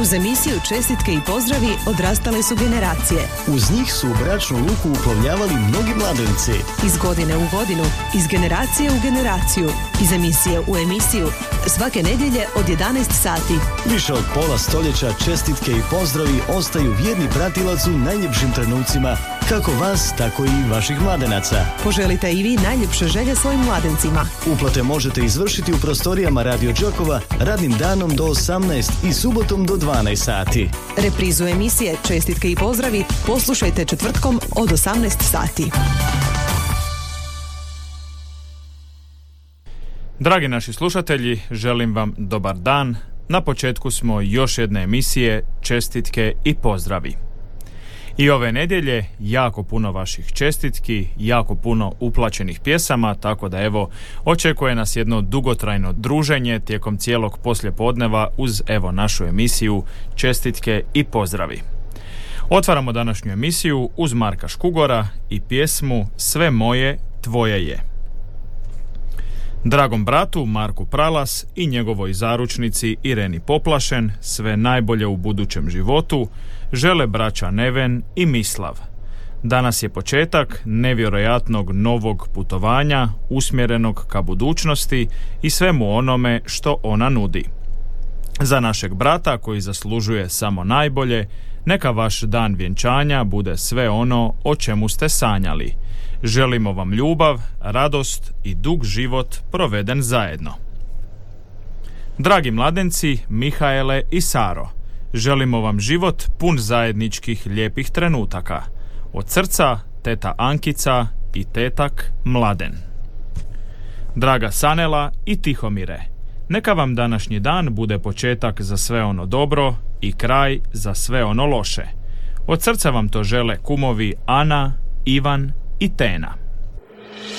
Uz emisiju Čestitke i pozdravi odrastale su generacije. Uz njih su u bračnu luku uplovljavali mnogi mladenci. Iz godine u godinu, iz generacije u generaciju, iz emisije u emisiju, svake nedjelje od 11 sati. Više od pola stoljeća čestitke i pozdravi ostaju vjerni pratilac u najljepšim trenucima, kako vas, tako i vaših mladenaca. Poželite i vi najljepše želje svojim mladencima. Uplate možete izvršiti u prostorijama Radio Đokova radnim danom do 18 i subotom do 12 sati. Reprizu emisije Čestitke i pozdravi poslušajte četvrtkom od 18 sati. Dragi naši slušatelji, želim vam dobar dan. Na početku smo još jedne emisije Čestitke i pozdravi. I ove nedjelje jako puno vaših čestitki, jako puno uplaćenih pjesama, tako da evo očekuje nas jedno dugotrajno druženje tijekom cijelog poslijepodneva uz evo našu emisiju Čestitke i pozdravi. Otvaramo današnju emisiju uz Marka Škugora i pjesmu Sve moje, tvoje je. Dragom bratu Marku Pralas i njegovoj zaručnici Ireni Poplašen sve najbolje u budućem životu žele braća Neven i Mislav. Danas je početak nevjerojatnog novog putovanja usmjerenog ka budućnosti i svemu onome što ona nudi. Za našeg brata koji zaslužuje samo najbolje, neka vaš dan vjenčanja bude sve ono o čemu ste sanjali. Želimo vam ljubav, radost i dug život proveden zajedno. Dragi mladenci, Mihaele i Saro, želimo vam život pun zajedničkih lijepih trenutaka. Od srca teta Ankica i tetak Mladen. Draga Sanela i Tihomire, neka vam današnji dan bude početak za sve ono dobro i kraj za sve ono loše. Od srca vam to žele kumovi Ana, Ivan i Tena.